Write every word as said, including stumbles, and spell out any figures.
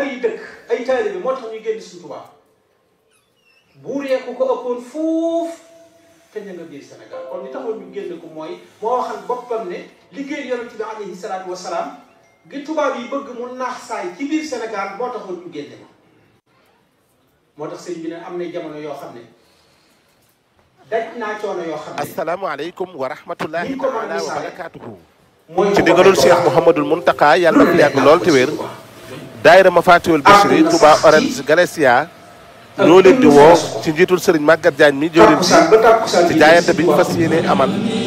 bari dëkk ay taalibe moo tax ñu génn Sëriñ Tuubaa buur yee ku ko ëppoon foofu te ña nga biir Sénégal kon li taxoon ñu génn ko mooy moo waxal boppam ne liggéey yonent bi alayhi salaatu wa salaam gi tubaab yi bëgg mu naax saay ci biir Sénégal moo taxoon ñu génne ma moo tax sëñ bi ne am na jamono yoo xam ne daj naa coono yoo xam ne. asalaamaaleykum wa rahmatullahi taala wa barakaatuhu. mooy ci ndigalul Cheikh Mouhamadul Mountakha yàlla na fi yàgg lool te wér. daayira Mafatihul Bichri Touba Orange Galacia. ñoo leen di woo ci njiitul Serigne Maguette Diagne mi jëriñ ci ci jaayante bi ñu fas yéene amal.